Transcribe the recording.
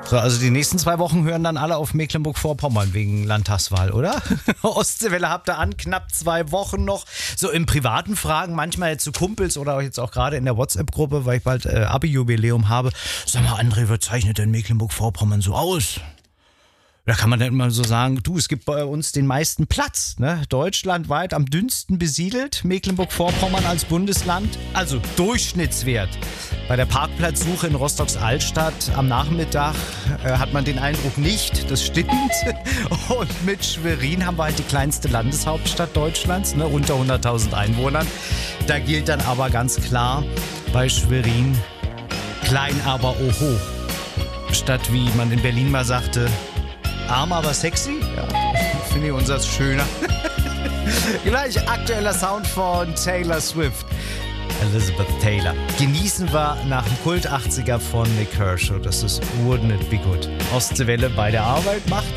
So, also die nächsten 2 Wochen hören dann alle auf Mecklenburg-Vorpommern wegen Landtagswahl, oder? Ostseewelle habt ihr an, knapp 2 Wochen noch. So im privaten Fragen, manchmal jetzt zu Kumpels oder jetzt auch gerade in der WhatsApp-Gruppe, weil ich bald Abi-Jubiläum habe. Sag mal, André, was zeichnet denn Mecklenburg-Vorpommern so aus? Da kann man dann immer so sagen, du, es gibt bei uns den meisten Platz, ne? Deutschlandweit am dünnsten besiedelt, Mecklenburg-Vorpommern als Bundesland. Also Durchschnittswert. Bei der Parkplatzsuche in Rostocks Altstadt am Nachmittag hat man den Eindruck nicht, das stimmt. Und mit Schwerin haben wir halt die kleinste Landeshauptstadt Deutschlands, ne? Unter 100.000 Einwohnern. Da gilt dann aber ganz klar bei Schwerin, klein aber oho. Statt wie man in Berlin mal sagte, arm, aber sexy? Ja, finde ich unser schöner. Gleich aktueller Sound von Taylor Swift. Elizabeth Taylor. Genießen wir nach dem Kult 80er von Nick Kershaw. Das ist Wouldn't It Be Good. Ostseewelle bei der Arbeit macht